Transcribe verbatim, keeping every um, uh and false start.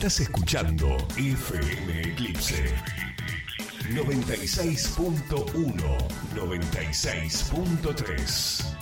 Estás escuchando F M Eclipse noventa y seis punto uno, noventa y seis punto tres.